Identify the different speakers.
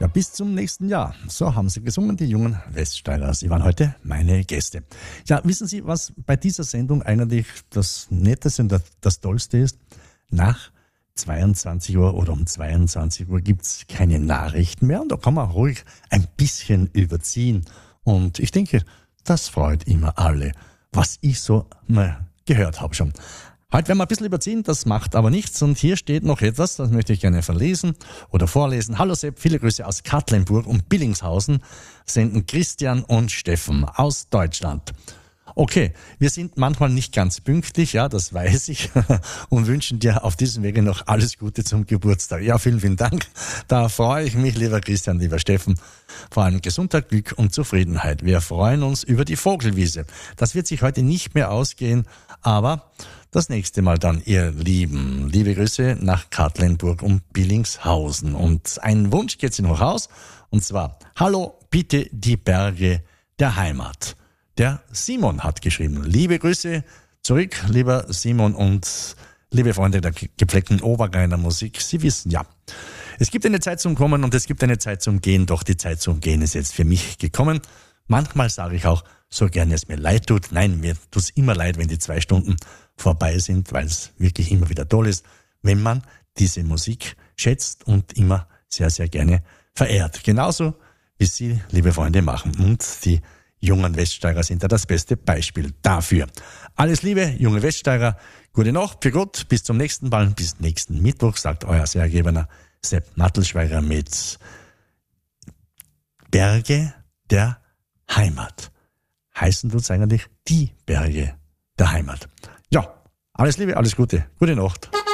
Speaker 1: bis zum nächsten Jahr. So haben sie gesungen, die jungen Weststeiler. Sie waren heute meine Gäste. Ja, wissen Sie, was bei dieser Sendung eigentlich das Netteste und das Tollste ist? Nach 22 Uhr oder um 22 Uhr gibt's keine Nachrichten mehr und da kann man ruhig ein bisschen überziehen. Und ich denke, das freut immer alle, was ich so mal gehört habe schon. Heute werden wir ein bisschen überziehen, das macht aber nichts. Und hier steht noch etwas, das möchte ich gerne verlesen oder vorlesen. Hallo Sepp, viele Grüße aus Katlenburg und Billingshausen senden Christian und Steffen aus Deutschland. Okay, wir sind manchmal nicht ganz pünktlich, ja, das weiß ich, und wünschen dir auf diesem Wege noch alles Gute zum Geburtstag. Ja, vielen, vielen Dank. Da freue ich mich, lieber Christian, lieber Steffen. Vor allem Gesundheit, Glück und Zufriedenheit. Wir freuen uns über die Vogelwiese. Das wird sich heute nicht mehr ausgehen, aber das nächste Mal dann, ihr Lieben. Liebe Grüße nach Katlenburg und Billingshausen. Und ein Wunsch geht noch raus, und zwar, hallo, bitte die Berge der Heimat. Der Simon hat geschrieben. Liebe Grüße zurück, lieber Simon und liebe Freunde der gepflegten Obergeiner Musik. Sie wissen ja, es gibt eine Zeit zum Kommen und es gibt eine Zeit zum Gehen, doch die Zeit zum Gehen ist jetzt für mich gekommen. Manchmal sage ich auch, so gerne es mir leid tut. Nein, mir tut's immer leid, wenn die 2 Stunden vorbei sind, weil es wirklich immer wieder toll ist, wenn man diese Musik schätzt und immer sehr, sehr gerne verehrt. Genauso wie Sie, liebe Freunde, machen. Und die jungen Weststeirer sind da das beste Beispiel dafür. Alles Liebe, junge Weststeirer. Gute Nacht, für Gott, bis zum nächsten Mal, bis nächsten Mittwoch, sagt euer sehr ergebener Sepp Mattelschweiger mit Berge der Heimat. Heißen tut's eigentlich die Berge der Heimat. Ja, alles Liebe, alles Gute, gute Nacht.